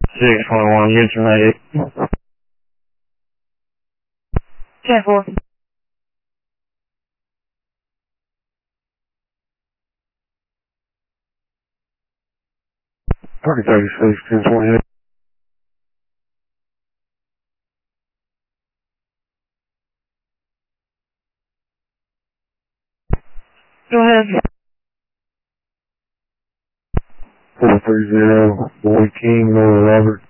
621, units made. 10-4. Target 36, 1028. Go ahead. 430, Boy King, Lower Robert.